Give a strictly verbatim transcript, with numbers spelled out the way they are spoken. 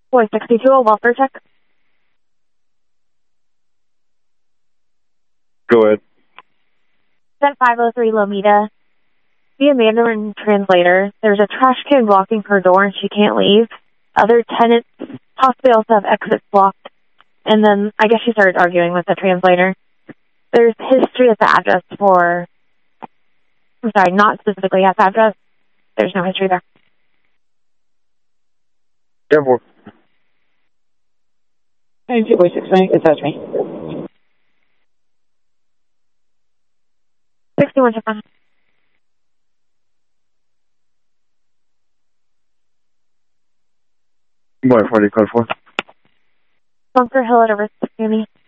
Boy sixty-two, a welfare check. Go ahead. Set five oh three Lomita. Be a Mandarin translator. There's a trash can blocking her door and she can't leave. Other tenants possibly also have exits blocked. And then I guess she started arguing with the translator. There's history at the address for... I'm sorry, not specifically at the address. There's no history there. ten four. Hey, two boy six nine, attach me. sixty-one, Japan. Boy forty, code four. Bunker Hill at Arista County.